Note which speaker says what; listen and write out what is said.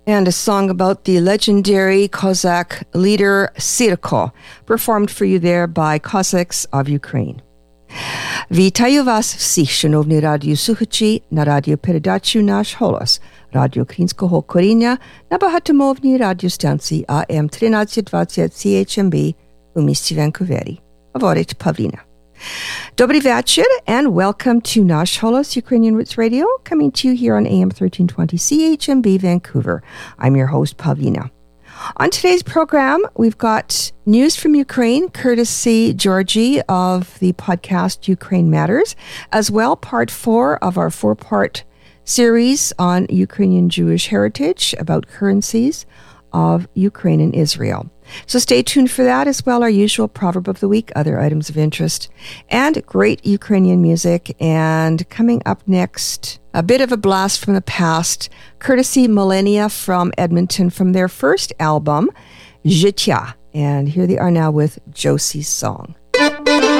Speaker 1: and a song about the legendary Cossack leader Sirko, performed for you there by Cossacks of Ukraine. Вітаю вас всіх, шановні радіослухачі, на радіопередачу «Наш голос» Радіо Українського коріння на багатомовній радіостанції АМ 1320 CHMB у місті Ванкувері. Говорить Павліна. Добрий вечір, and welcome to Nash Holos Ukrainian Roots Radio, coming to you here on AM 1320 CHMB Vancouver. I'm your host, Pavlina. On today's program, we've got news from Ukraine, courtesy Georgie of the podcast Ukraine Matters, as well part 4 of our 4-part series on Ukrainian Jewish heritage about currencies of Ukraine and Israel. So stay tuned for that, as well our usual proverb of the week, other items of interest, and great Ukrainian music. And coming up next, a bit of a blast from the past, courtesy Millennia from Edmonton from their first album, Życia. And here they are now with Josie's song.